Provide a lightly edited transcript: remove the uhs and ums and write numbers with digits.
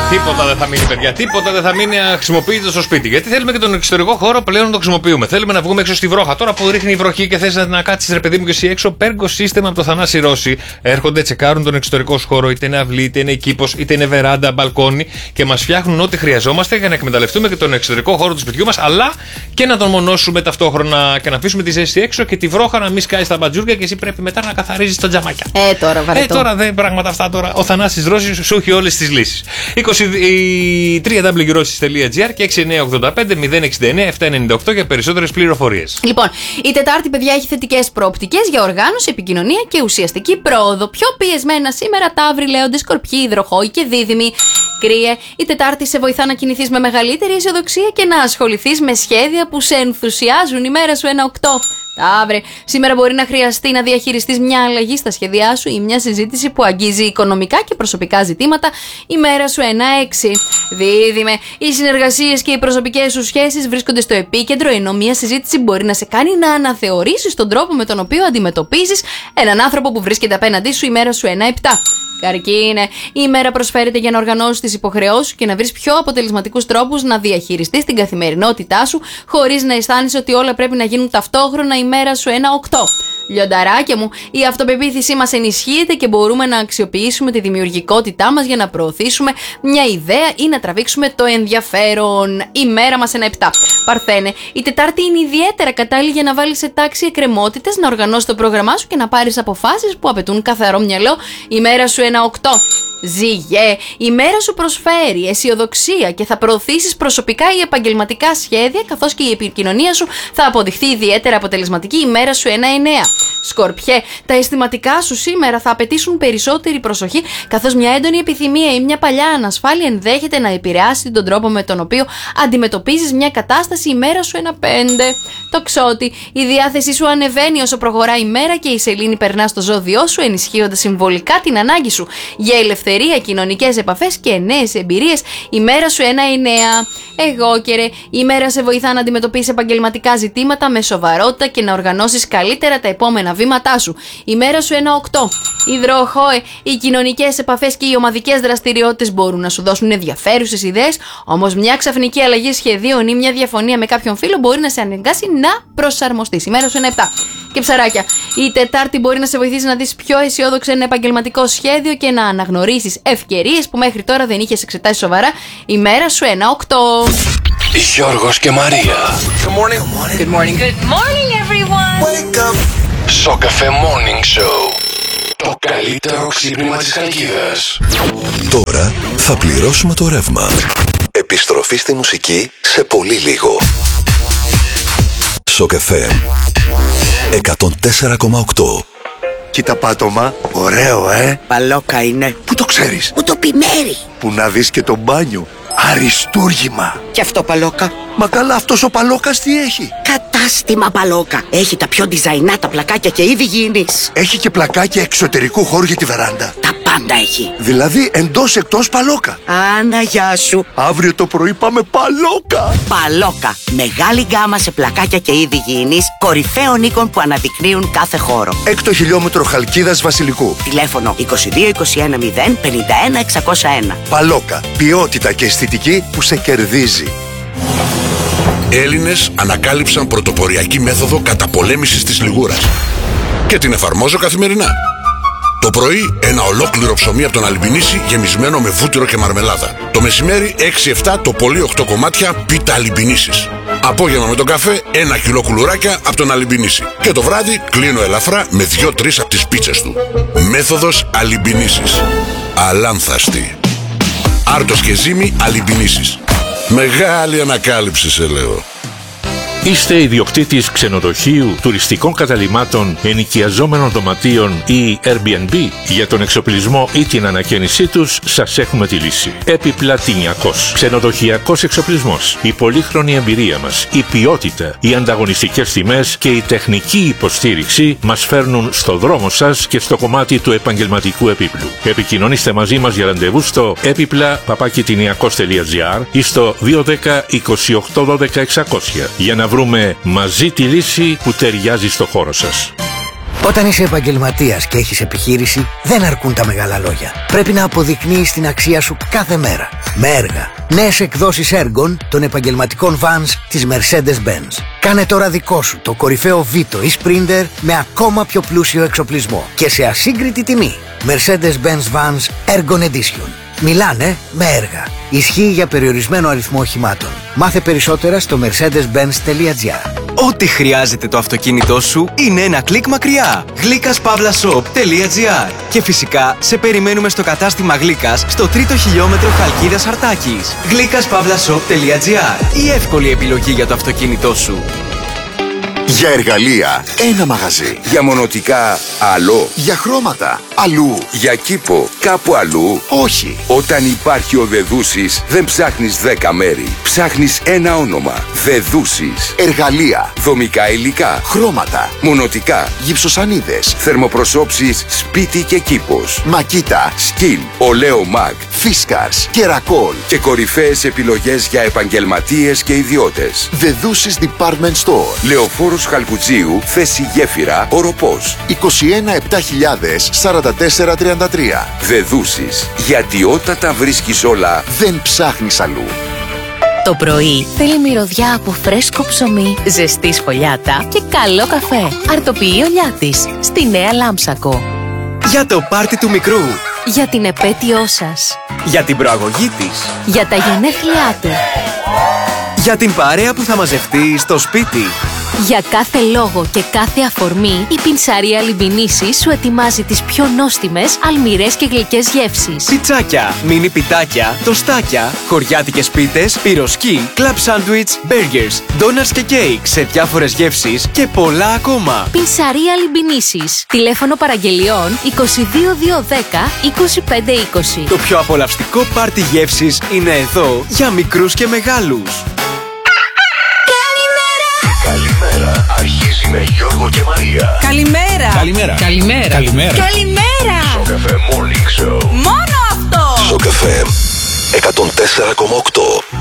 Τίποτα δεν θα μείνει, παιδιά. Τίποτα δεν θα μείνει αχρησιμοποιητό στο σπίτι. Γιατί θέλουμε και τον εξωτερικό χώρο πλέον να το χρησιμοποιούμε. Θέλουμε να βγούμε έξω στη βρόχα. Τώρα που ρίχνει η βροχή και θες να κάτσεις, ρε παιδί μου, και εσύ έξω, Pergo System από το Θανάση Ρώση έρχονται, τσεκάρουν τον εξωτερικό σου χώρο, είτε είναι αυλή, είτε είναι κήπος, είτε είναι βεράντα, μπαλκόνι και μας φτιάχνουν ό,τι χρειαζόμαστε για να εκμεταλλευτούμε και τον εξωτερικό χώρο του σπιτιού μας, αλλά και να τον μονώσουμε ταυτόχρονα και να αφήσουμε τη ζέστη έξω και τη βρόχα να μην σκάει στα μπατζούρια και εσύ πρέπει μετά να καθαρίζεις τα τζαμάκια. Τώρα βαρετό. Τώρα δεν πράγματα αυτά τώρα. Ο Θανάσης Ρώση σου έχει όλες τις λύσεις. 3wrossis.gr και 6985-069-798 για περισσότερες πληροφορίες. Λοιπόν, η Τετάρτη, παιδιά, έχει θετικές προοπτικές για οργάνωση, επικοινωνία και ουσιαστική πρόοδο. Πιο πιεσμένα σήμερα Ταύροι, Λέοντες, Σκορπιοί, Υδροχόοι και Δίδυμοι. Κρύε, η Τετάρτη σε βοηθά να κινηθείς με μεγαλύτερη αισιοδοξία και να ασχοληθείς με σχέδια που σε ενθουσιάζουν. Η μέρα σου 1-8. Ταύρε, σήμερα μπορεί να χρειαστεί να διαχειριστείς μια αλλαγή στα σχέδιά σου ή μια συζήτηση που αγγίζει οικονομικά και προσωπικά ζητήματα. Η μέρα σου 1-6. Δίδυμε, οι συνεργασίες και οι προσωπικές σου σχέσεις βρίσκονται στο επίκεντρο, ενώ μια συζήτηση μπορεί να σε κάνει να αναθεωρήσεις τον τρόπο με τον οποίο αντιμετωπίζεις έναν άνθρωπο που βρίσκεται απέναντί σου. Η μέρα σου 1-7. Καρκίνε, η ημέρα προσφέρεται για να οργανώσεις τις υποχρεώσεις σου και να βρεις πιο αποτελεσματικούς τρόπους να διαχειριστείς την καθημερινότητά σου χωρίς να αισθάνεσαι ότι όλα πρέπει να γίνουν ταυτόχρονα. Η μέρα σου 1-8. Λιονταράκια μου, η αυτοπεποίθησή μας ενισχύεται και μπορούμε να αξιοποιήσουμε τη δημιουργικότητά μας για να προωθήσουμε μια ιδέα ή να τραβήξουμε το ενδιαφέρον. Η μέρα μας 1-7. Παρθένε, η Τετάρτη είναι ιδιαίτερα κατάλληλη για να βάλεις σε τάξη εκκρεμότητες, να οργανώσεις το πρόγραμμά σου και να πάρεις αποφάσεις που απαιτούν καθαρό μυαλό. Η μέρα σου 1-8. Ζυγέ, η μέρα σου προσφέρει αισιοδοξία και θα προωθήσεις προσωπικά ή επαγγελματικά σχέδια, καθώς και η επικοινωνία σου θα αποδειχθεί ιδιαίτερα αποτελεσματική. Η μέρα σου 1-9. Σκορπιέ, τα αισθηματικά σου σήμερα θα απαιτήσουν περισσότερη προσοχή, καθώς μια έντονη επιθυμία ή μια παλιά ανασφάλεια ενδέχεται να επηρεάσει τον τρόπο με τον οποίο αντιμετωπίζεις μια κατάσταση. Η μέρα σου 1-5. Τοξότη, η διάθεσή σου ανεβαίνει όσο προχωράει η μέρα και η σελήνη περνά στο ζώδιό σου, ενισχύοντας συμβολικά την ανάγκη σου για ελευθερία, κοινωνικές επαφές και νέες εμπειρίες. Η μέρα σου 1-9. Εγώκερε, η μέρα σε βοηθά να αντιμετωπίσεις επαγγελματικά ζητήματα με σοβαρότητα και να οργανώσεις καλύτερα τα επόμενα βήματά σου. Η μέρα σου 1-8. Υδροχόε, οι κοινωνικές επαφές και οι ομαδικές δραστηριότητες μπορούν να σου δώσουν ενδιαφέρουσες ιδέες, όμως μια ξαφνική αλλαγή σχεδίων ή μια διαφωνία με κάποιον φίλο μπορεί να σε αναγκάσει να προσαρμοστείς. Η μέρα σου 1-7. Και ψαράκια, η Τετάρτη μπορεί να σε βοηθήσει να δεις πιο αισιόδοξο ένα επαγγελματικό σχέδιο και να αναγνωρίσεις ευκαιρίες που μέχρι τώρα δεν είχες εξετάσει σοβαρά. Η μέρα σου 1-8. Γιώργος και Μαρία. Good morning. Good morning. Good morning, everyone. Wake up. Σοκαφέ Morning Show. Το καλύτερο ξύπνημα της Χαλκίδας. Τώρα θα πληρώσουμε το ρεύμα. Επιστροφή στη μουσική σε πολύ λίγο. Σοκαφέ 104,8. Κοίτα πάτωμα, ωραίο Παλόκα είναι. Πού το ξέρεις? Μου το πει Μέρη. Που να δεις και το μπάνιο. Αριστούργημα. Και αυτό Παλόκα? Μα καλά, αυτός ο Παλόκας τι έχει? Κατάστημα Παλόκα. Έχει τα πιο διζαϊνά τα πλακάκια και είδη γήινης. Έχει και πλακάκια εξωτερικού χώρου για τη βεράντα. Τα πάντα έχει. Δηλαδή εντός εκτός Παλόκα. Άνα, γεια σου. Αύριο το πρωί πάμε Παλόκα. Παλόκα. Μεγάλη γκάμα σε πλακάκια και είδη γήινης, κορυφαίων οίκων που αναδεικνύουν κάθε χώρο. 6ο χιλιόμετρο Χαλκίδας Βασιλικού. Τηλέφωνο 22 21 0 51 601. Παλόκα. Ποιότητα και αισθητική που σε κερδίζει. Έλληνες ανακάλυψαν πρωτοποριακή μέθοδο καταπολέμησης της λιγούρας και την εφαρμόζω καθημερινά. Το πρωί ένα ολόκληρο ψωμί από τον Αλιμπινίση γεμισμένο με βούτυρο και μαρμελάδα. Το μεσημέρι 6-7 το πολύ 8 κομμάτια πίτα Αλιμπινίσης. Απόγευμα με τον καφέ 1 κιλό κουλουράκια από τον Αλιμπινίση. Και το βράδυ κλείνω ελαφρά με 2-3 από τις πίτσες του. Μέθοδος Αλιμπινίσης. Αλάνθαστη. Άρτος και ζύμη Αλιμπινίσης. Μεγάλη ανακάλυψη σε λέω. Είστε ιδιοκτήτης ξενοδοχείου, τουριστικών καταλυμάτων, ενοικιαζόμενων δωματίων ή Airbnb? Για τον εξοπλισμό ή την ανακαίνισή τους σας έχουμε τη λύση. Επιπλατινιακός. Ξενοδοχειακός εξοπλισμός. Η πολύχρονη εμπειρία μας, η ποιότητα, οι ανταγωνιστικές τιμές και η τεχνική υποστήριξη μας φέρνουν στο δρόμο σας και στο κομμάτι του επαγγελματικού επίπλου. Επικοινωνήστε μαζί μας για ραντεβού στο epipla@tiniakos.gr ή στο 210 28 12 600 για να βρούμε μαζί τη λύση που ταιριάζει στο χώρο σας. Όταν είσαι επαγγελματίας και έχεις επιχείρηση, δεν αρκούν τα μεγάλα λόγια. Πρέπει να αποδεικνύεις την αξία σου κάθε μέρα. Με έργα. Νέες εκδόσεις έργων των επαγγελματικών vans της Mercedes-Benz. Κάνε τώρα δικό σου το κορυφαίο Vito ή Sprinter με ακόμα πιο πλούσιο εξοπλισμό και σε ασύγκριτη τιμή. Mercedes-Benz Vans Ergon Edition. Μιλάνε με έργα. Ισχύει για περιορισμένο αριθμό οχημάτων. Μάθε περισσότερα στο mercedes-benz.gr. Ό,τι χρειάζεται το αυτοκίνητό σου είναι ένα κλικ μακριά. Γλίκας-shop.gr. Και φυσικά σε περιμένουμε στο κατάστημα Γλίκας στο 3ο χιλιόμετρο Χαλκίδας Αρτάκης. Γλίκας-shop.gr. Η εύκολη επιλογή για το αυτοκίνητό σου. Για εργαλεία, ένα μαγαζί. Για μονοτικά, άλλο. Για χρώματα, αλλού. Για κήπο, κάπου αλλού. Όχι. Όταν υπάρχει ο Δεδούσης, δεν ψάχνεις 10 μέρη. Ψάχνεις ένα όνομα. Δεδούσης. Εργαλεία, δομικά υλικά, χρώματα, μονοτικά, γυψοσανίδες, θερμοπροσώψεις, σπίτι και κήπος. Μακίτα, σκιν, ολέο μαγ, φίσκαρς, κερακόλ και κορυφαίες επιλογές για επαγγελματίες και ιδιώτες. Δεδούσης Department Store. Λεωφόρος Χαλκουτσίου, θέση Γέφυρα, Οροπός. 21-7000-4433. Δεδούσης. Γιατί όταν τα βρίσκεις όλα, δεν ψάχνεις αλλού. Το πρωί θέλει μυρωδιά από φρέσκο ψωμί, ζεστή σφολιάτα και καλό καφέ. Αρτοποιεί ο Λιάτης στη Νέα Λάμψακο. Για το πάρτι του μικρού. Για την επέτειό σας. Για την προαγωγή της. Για τα γενέθλιά του. Για την παρέα που θα μαζευτεί στο σπίτι. Για κάθε λόγο και κάθε αφορμή, η Πινσαρία Λιμπινίση σου ετοιμάζει τις πιο νόστιμες, αλμυρές και γλυκές γεύσεις. Πιτσάκια, μίνι πιτάκια, τοστάκια, χωριάτικες πίτες, πυροσκή, κλαμπ σάντουιτς, μπέργκερς, ντόνατς και κέικ σε διάφορες γεύσεις και πολλά ακόμα. Πινσαρία Λιμπινίσης. Τηλέφωνο παραγγελιών 22210 2520. Το πιο απολαυστικό πάρτι γεύσης είναι εδώ για μικρούς και μεγάλους. Καλημέρα, αρχίζει με Γιώργο και Μαρία. Καλημέρα. Καλημέρα. Καλημέρα. Καλημέρα. Καλημέρα. Σοκαφέ Morning Show. Μόνο αυτό. Σοκαφέ 104,8.